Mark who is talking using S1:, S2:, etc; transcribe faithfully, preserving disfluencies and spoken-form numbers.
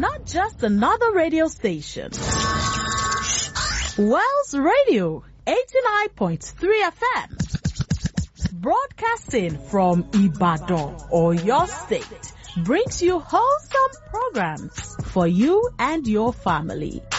S1: not just another radio station. Wells Radio, eighty-nine point three F M. Broadcasting from Ibadan, or your state, brings you wholesome programs for you and your family.